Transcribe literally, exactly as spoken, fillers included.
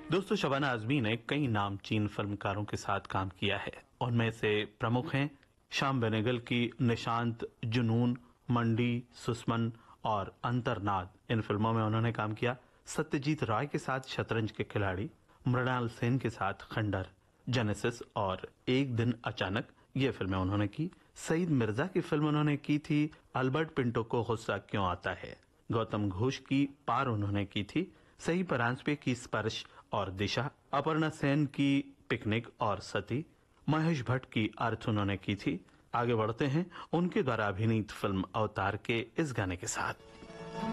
दोस्तों, शबाना आजमी ने कई नामचीन फिल्मकारों के साथ काम किया है। उनमें से प्रमुख हैं श्याम बेनेगल की निशांत, जुनून, मंडी, सुस्मन और अंतर्नाद। इन फिल्मों में उन्होंने काम किया। सत्यजीत राय के साथ शतरंज के खिलाड़ी, मृणाल सेन के साथ खंडर, जेनेसिस और एक दिन अचानक, ये फिल्में उन्होंने की। सईद मिर्जा की फिल्म उन्होंने की थी अल्बर्ट पिंटो को गुस्सा क्यों आता है। गौतम घोष की पार उन्होंने की थी। सही परांजपे की स्पर्श और दिशा, अपर्णा सेन की पिकनिक और सती, महेश भट्ट की अर्थ उन्होंने की थी। आगे बढ़ते हैं उनके द्वारा अभिनीत फिल्म अवतार के इस गाने के साथ।